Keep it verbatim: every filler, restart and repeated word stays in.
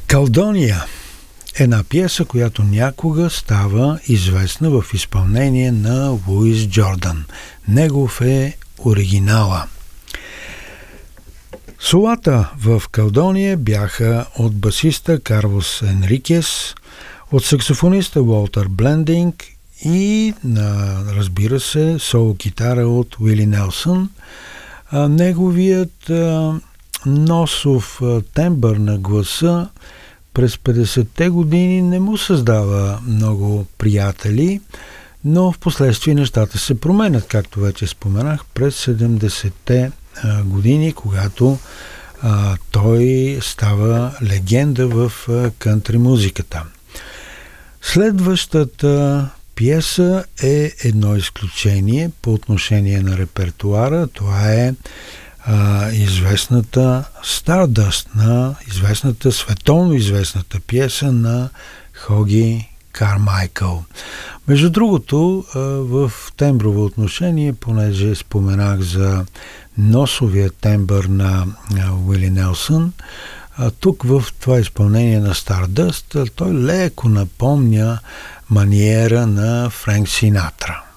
Калдония. Една пиеса, която някога става известна в изпълнение на Луис Джордан. Негов е оригинала. Солата в Калдония бяха от басиста Карлос Енрикес, от саксофониста Уолтер Блендинг и, разбира се, соло-китара от Уили Нелсън. Неговият носов тембър на гласа през петдесетте години не му създава много приятели, но в последствие нещата се променят, както вече споменах, през седемдесетте години, когато а, той става легенда в кънтри музиката. Следващата пиеса е едно изключение по отношение на репертуара. Това е а, известната Stardust, на известната, световно известната пиеса на Хоги Кармайкъл. Между другото, в темброво отношение, понеже споменах за носовия тембър на Уили Нелсън, тук в това изпълнение на Stardust той леко напомня маниера на Френк Синатра.